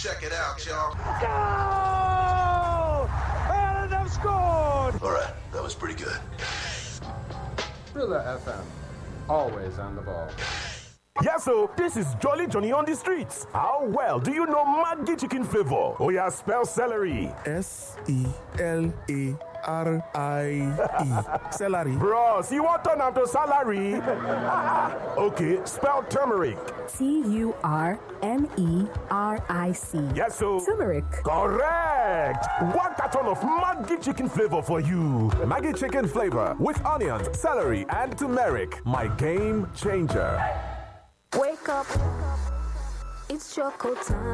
Check it out, y'all. Go! And they've scored! All right, that was pretty good. Thriller FM, always on the ball. Yes, so this is Jolly Johnny on the streets. How well do you know Maggi chicken flavor? Oh yeah, spell celery. Celery. Celery. Bros, you want turn to salary? Okay, spell turmeric. Turmeric. Yes, so Turmeric. Correct. One carton of Maggi chicken flavor for you. Maggi chicken flavor with onions, celery, and turmeric. My game changer. Wake up, it's choco time.